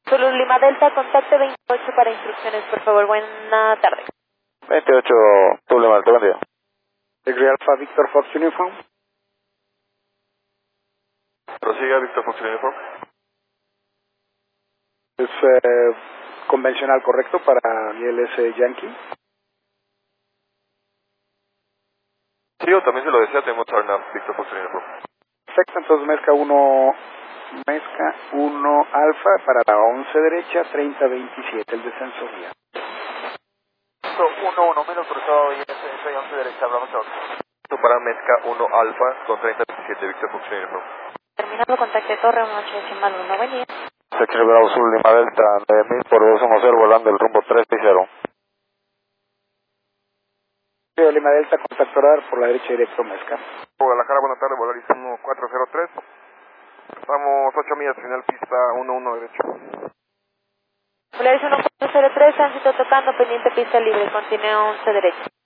Zulu Lima Delta, contacte 28 para instrucciones, por favor. Buena tarde. 28, Zulu Lima Delta, buen día. X-Ray Alpha Victor Fox Uniform. Prosiga, Victor Fox Uniform. Es convencional, correcto, para ILS Yankee. Sí, o también se lo desea, tenemos turn Victor Fox Uniform. Perfecto, entonces Mezca 1 Alfa para la 11 derecha, 3027, el descenso guía. 1-1, menos autorizado y soy 11 derecha, hablamos ahora. Para Mezca 1 Alfa con 3027, Victor Fox Uniform. Terminando, contacte Torre 18-1, buen día. Sección Bravo Zulu Lima Delta, 9000 por 210, volando el rumbo 360. Lima Delta, contacto radar por la derecha directo Mezca. Guadalajara, buenas tardes, Volaris 1403. Estamos 8 millas, final pista 11 derecho. Volaris 1403, tránsito tocando, pendiente pista libre, continúa 11 derecha.